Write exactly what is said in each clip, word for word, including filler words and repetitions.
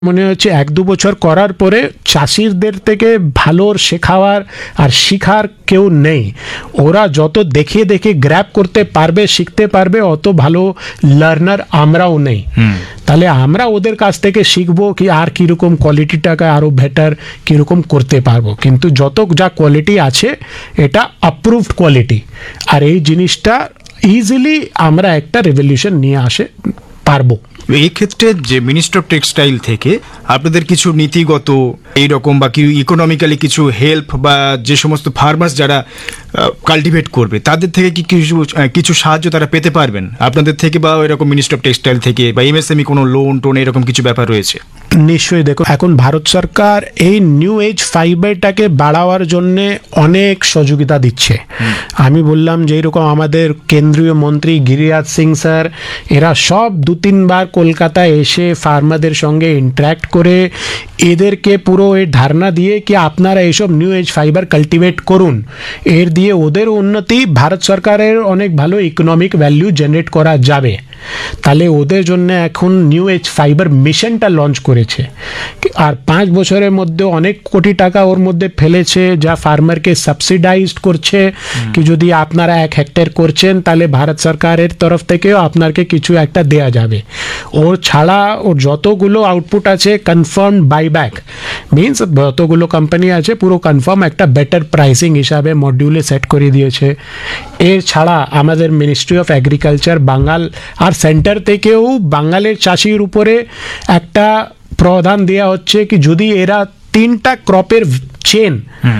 মনে হচ্ছে এক দু বছর করার পরে চাষিদের থেকে ভালো শেখাবার আর শিখার কেউ নেই। ওরা যত দেখে দেখে গ্র্যাব করতে পারবে, শিখতে পারবে, অত ভালো লার্নার আমরাও নেই। তাহলে আমরা ওদের কাছ থেকে শিখবো কি আর কীরকম কোয়ালিটিটাকে আরও বেটার কীরকম করতে পারবো। কিন্তু যত যা কোয়ালিটি আছে এটা অ্যাপ্রুভড কোয়ালিটি, আর এই জিনিসটা ইজিলি আমরা একটা রেভলিউশন নিয়ে আসে পারবো। এই ক্ষেত্রে যে মিনিস্ট্রি অফ টেক্সটাইল থেকে আপনাদের কিছু নীতিগত এইরকম বা কি ইকোনমিক্যালি কিছু হেল্প বা যে সমস্ত ফার্মার্স যারা কাল্টিভেট করবে তাদের থেকে কি কিছু কিছু সাহায্য তারা পেতে পারবেন আপনাদের থেকে, বা এরকম মিনিস্ট্রি অফ টেক্সটাইল থেকে বা এমএসএমই কোনো লোন টোন এরকম কিছু ব্যাপার রয়েছে? নিশ্চয়ই। দেখো, এখন ভারত সরকার এই নিউ এজ ফাইবারটাকে বাড়াবার জন্য অনেক সহযোগিতা দিচ্ছে। আমি বললাম যে এরকম আমাদের কেন্দ্রীয় মন্ত্রী গিরিরাজ সিং স্যার, এরা সব দু তিনবার কলকাতায় এসে ফার্মারদের সঙ্গে ইন্টারাক্ট করে এদেরকে পুরো এই ধারণা দিয়ে কি আপনারা এইসব নিউ এজ ফাইবার কাল্টিভেট করুন, এর দিয়ে ওদের উন্নতি, ভারত সরকারের অনেক ভালো ইকোনমিক ভ্যালু জেনারেট করা যাবে। তাহলে ওদের জন্য এখন নিউ এজ ফাইবার মিশনটা লঞ্চ করেছে, আর পাঁচ বছরের মধ্যে অনেক কোটি টাকা ওর মধ্যে ফেলেছে, যা ফার্মারকে সাবসিডাইজড করছে কি যদি আপনারা এক হেক্টর করছেন তাহলে ভারত সরকারের তরফ থেকেও আপনাকে কিছু একটা দেয়া যাবে। ওর ছাড়া ওর যতগুলো আউটপুট আছে কনফার্ম বাইব্যাক মিনস যতগুলো কোম্পানি আছে পুরো কনফার্ম একটা বেটার প্রাইসিং হিসাবে মডিউলে সেট করে দিয়েছে। এর ছাড়া আমাদের ministry of agriculture Bangal R centre থেকেও বাঙালির চাষির উপরে একটা প্রধান দেওয়া হচ্ছে কি যদি এরা তিনটা ক্রপের চেন,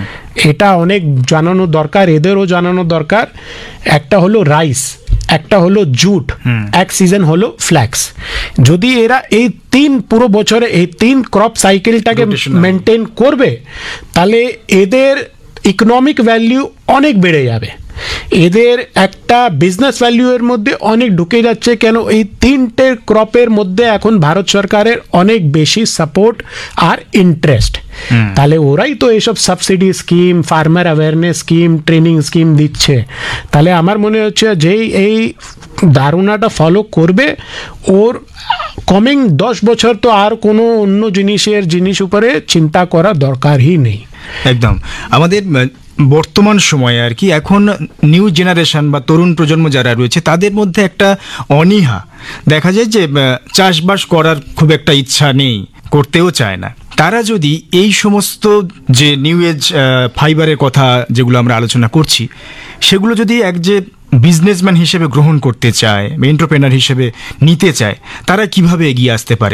এটা অনেক জানানো দরকার, এদেরও জানানো দরকার। একটা হলো রাইস, একটা হলো জুট, এক সিজন হলো ফ্ল্যাক্স। যদি এরা এই তিন পুরো বছরে এই তিন ক্রপ সাইকেলটাকে মেনটেন করবে তাহলে এদের ইকোনমিক ভ্যালু অনেক বেড়ে যাবে, এদের একটা বিজনেস ভ্যালু এর মধ্যে অনেক ঢুকে যাচ্ছে। কেন এই তিনটে ক্রপের মধ্যে এখন ভারত সরকারের অনেক বেশি সাপোর্ট আর ইন্টারেস্ট। তাহলে ওরাই তো এইসব subsidy scheme, farmer awareness scheme, training scheme দিচ্ছে। তাহলে আমার মনে হচ্ছে যেই এই ধারণাটা ফলো করবে ওর কমিং দশ বছর তো আর কোনো অন্য জিনিসের জিনিস উপরে চিন্তা করা দরকারই নেই। একদম। আমাদের বর্তমান সময়ে আর কি এখন নিউ জেনারেশন বা তরুণ প্রজন্ম যারা রয়েছে তাদের মধ্যে একটা অনীহা দেখা যায় যে চাষবাস করার খুব একটা ইচ্ছা নেই, করতেও চায় না। তারা যদি এই সমস্ত যে নিউ এজ ফাইবারের কথা যেগুলো আমরা আলোচনা করছি সেগুলো যদি এক যে বিজনেসম্যান হিসেবে গ্রহণ করতে চায়, এন্টারপ্রেনার হিসেবে নিতে চায়, তারা কিভাবে এগিয়ে আসতে পারে?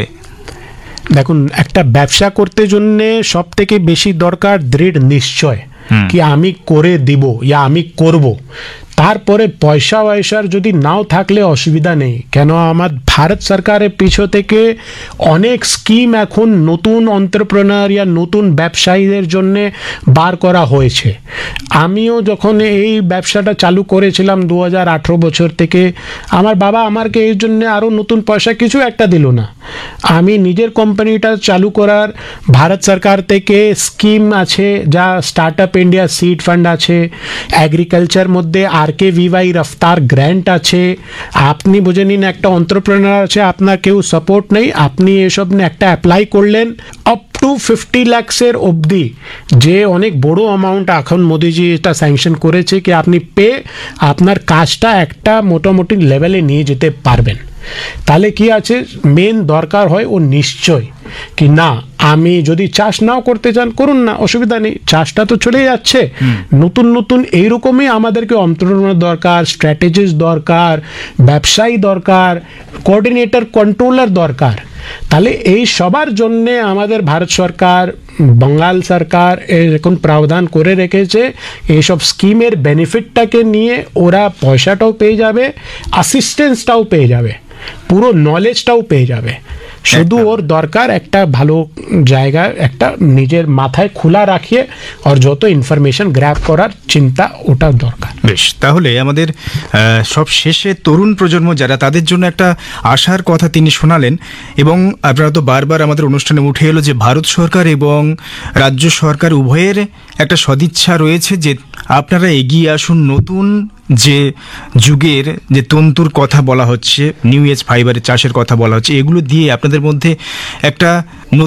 দেখুন, একটা ব্যবসা করতে জন্য সব থেকে বেশি দরকার দৃঢ় নিশ্চয় কি আমি করে দিব ইয়া আমি করব। তারপরে পয়সা পয়সার যদি নাও থাকলে অসুবিধা নেই। কেন আমার ভারত সরকারের পিছু থেকে অনেক স্কিম এখন নতুন এন্টারপ্রেনার ইয়া নতুন ব্যবসায়ীদের জন্য বার করা হয়েছে। আমিও যখন এই ব্যবসাটা চালু করেছিলাম দু হাজার আঠেরো বছর থেকে, আমার বাবা আমাকে এই জন্য আরও নতুন পয়সা কিছু একটা দিল না। আমি নিজের কোম্পানিটা চালু করার ভারত সরকার থেকে স্কিম আছে, যা start up India seed fund আছে, এগ্রিকালচার মধ্যে আর কে ভিওয়াই রফতার গ্র্যান্ট আছে। আপনি বুঝে নিন একটা এন্টারপ্রেনার আছে, আপনার কেউ সাপোর্ট নেই, আপনি এসব একটা অ্যাপ্লাই করলেন আপ টু ফিফটি ল্যাক্সের অবধি, যে অনেক বড় অ্যামাউন্ট এখন মোদিজি এটা স্যাংশন করেছে কি আপনি পেয়ে আপনার কাজটা একটা মোটামুটি লেভেলে নিয়ে যেতে পারবেন। তাহলে কি আছে, মেন দরকার হয় ও নিশ্চয় কি না আমি যদি চাষ নাও করতে চান করুন না, অসুবিধা নেই, চাষটা তো চলে যাচ্ছে। নতুন নতুন এইরকমই আমাদেরকে এন্টারপ্রেনার দরকার, স্ট্র্যাটেজিস্ট দরকার, ব্যবসায়ী দরকার, কোঅর্ডিনেটর, কন্ট্রোলার দরকার। তাহলে এই সবার জন্যে আমাদের ভারত সরকার, বাঙ্গাল সরকার এরকম প্রাবধান করে রেখেছে। এইসব স্কিমের বেনিফিটটাকে নিয়ে ওরা পয়সাটাও পেয়ে যাবে, অ্যাসিস্ট্যান্সটাও পেয়ে যাবে, পুরো নলেজটাও পেয়ে যাবে। শুধু ওর দরকার একটা ভালো জায়গা একটা নিজের মাথায় খোলা রাখিয়ে আর যত ইনফরমেশন গ্র্যাব করার চিন্তা ওটা দরকার। বেশ, তাহলে আমাদের সব শেষে তরুণ প্রজন্ম যারা তাদের জন্য একটা আশার কথা তিনি শোনালেন, এবং আপনারা তো বারবার আমাদের অনুষ্ঠানে উঠে এলো যে ভারত সরকার এবং রাজ্য সরকার উভয়ের একটা সদিচ্ছা রয়েছে যে আপনারা এগিয়ে আসুন, নতুন যে যুগের যে তন্তুর কথা বলা হচ্ছে, নিউ এজ ফাইবারের চাষের কথা বলা হচ্ছে, এগুলো দিয়ে আপনাদের মধ্যে একটা